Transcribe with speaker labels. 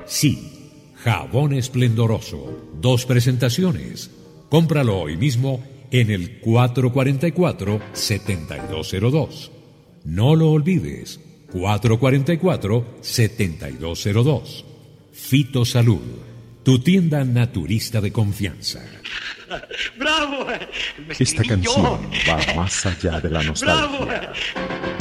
Speaker 1: Sí, jabón esplendoroso. 2 presentaciones. Cómpralo hoy mismo en el 444-7202. No lo olvides, 444-7202. Fitosalud, tu tienda naturista de confianza.
Speaker 2: ¡Bravo!
Speaker 3: Esta canción va más allá de la nostalgia.
Speaker 2: ¡Bravo!